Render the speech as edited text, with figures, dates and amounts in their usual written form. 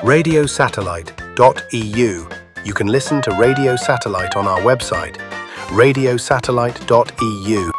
radiosatellite.eu. You can listen to Radio Satellite on our website, radiosatellite.eu.